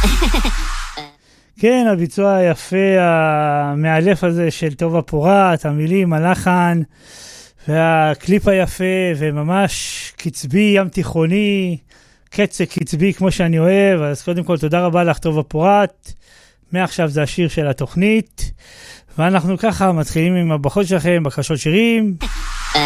כן, הביצוע היפה, המאלף הזה של טובה פורט, המילים, הלחן, והקליפ היפה, וממש קצבי ים תיכוני, קצה קצבי כמו שאני אוהב. אז קודם כל תודה רבה לך טובה פורט. מעכשיו זה השיר של התוכנית, ואנחנו ככה מתחילים עם הברכות שלכם, בקשות שירים.